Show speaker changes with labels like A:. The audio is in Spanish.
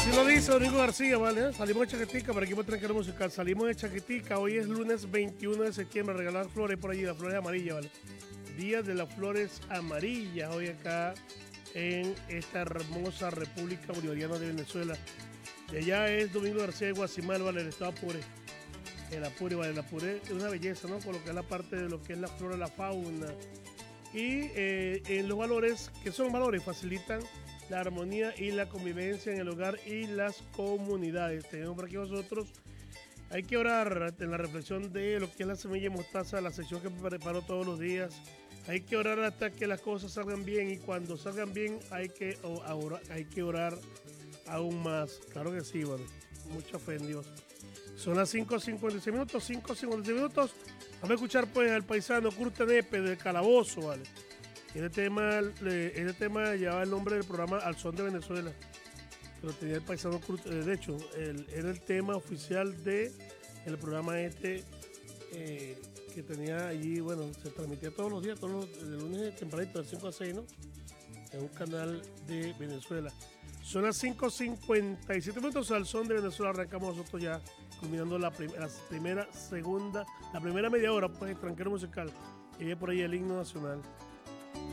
A: Así lo dice Domingo García, ¿vale? Salimos de Chaquetica para equipo tranquilo musical. Salimos de Chaquetica, hoy es lunes 21 de septiembre, regalar flores por allí, las flores amarillas, ¿vale? Día de las flores amarillas, hoy acá en esta hermosa República Bolivariana de Venezuela. De allá es Domingo García de Guasimal, ¿vale? El estado Apure. El Apure, ¿vale? El Apure es una belleza, ¿no? Con lo que es la parte de lo que es la flora, la fauna. Y en los valores, que son valores, facilitan la armonía y la convivencia en el hogar y las comunidades. Tenemos por aquí nosotros, hay que orar en la reflexión de lo que es la semilla de mostaza, la sección que preparo todos los días. Hay que orar hasta que las cosas salgan bien y cuando salgan bien hay que orar aún más. Claro que sí, bueno, mucha fe en Dios. Son las 5:56 minutos, 5:56 minutos. Vamos a escuchar pues al paisano Kurt Nepe del Calabozo, ¿vale? Este tema llevaba el nombre del programa Al Son de Venezuela. Pero tenía el paisano Kurt, de hecho, era el tema oficial del programa que tenía allí, bueno, se transmitía todos los días, de lunes tempranito, de 5 a 6, ¿no? En un canal de Venezuela. Son las 5:57 minutos, Al Son de Venezuela. Arrancamos nosotros ya, culminando la primera media hora, pues, extranjero musical. Y viene por ahí el himno nacional.